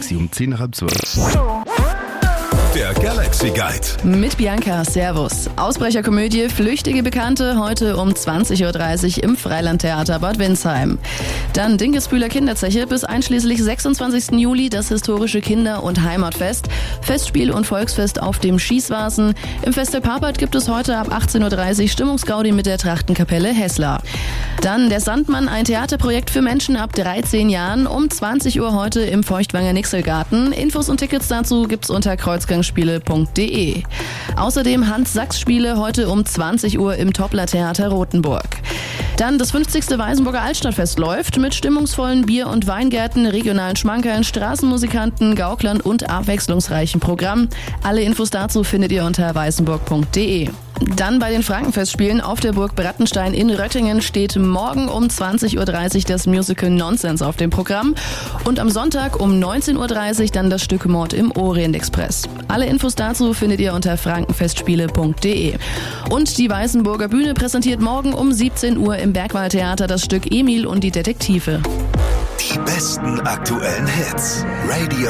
Galaxy um 10:30. Der Galaxy Guide. Mit Bianca, Servus. Ausbrecherkomödie Flüchtige Bekannte heute um 20:30 Uhr im Freilandtheater Bad Windsheim. Dann Dinkelsbühler Kinderzeche bis einschließlich 26. Juli das historische Kinder- und Heimatfest. Festspiel und Volksfest auf dem Schießwasen. Im Festel Papert gibt es heute ab 18:30 Uhr Stimmungsgaudi mit der Trachtenkapelle Hessler. Dann Der Sandmann, ein Theaterprojekt für Menschen ab 13 Jahren um 20 Uhr heute im Feuchtwanger Nixelgarten. Infos und Tickets dazu gibt's unter kreuzgangspiele.de. Außerdem Hans-Sachs-Spiele heute um 20 Uhr im Toppler-Theater Rothenburg. Dann das 50. Weißenburger Altstadtfest läuft mit stimmungsvollen Bier- und Weingärten, regionalen Schmankern, Straßenmusikanten, Gauklern und abwechslungsreichem Programm. Alle Infos dazu findet ihr unter weißenburg.de. Dann bei den Frankenfestspielen auf der Burg Brattenstein in Röttingen steht morgen um 20:30 Uhr das Musical Nonsense auf dem Programm und am Sonntag um 19:30 Uhr dann das Stück Mord im Orient Express. Alle Infos dazu findet ihr unter frankenfestspiele.de. Und die Weißenburger Bühne präsentiert morgen um 17 Uhr im Bergwaldtheater das Stück Emil und die Detektive. Die besten aktuellen Hits. Radio